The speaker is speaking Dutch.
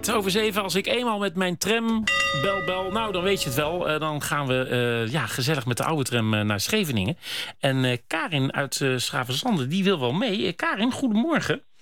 7:15. Als ik eenmaal met mijn tram bel, nou dan weet je het wel. Dan gaan we gezellig met de oude tram naar Scheveningen. En Karin uit Schavenzande, die wil wel mee. Karin, goedemorgen.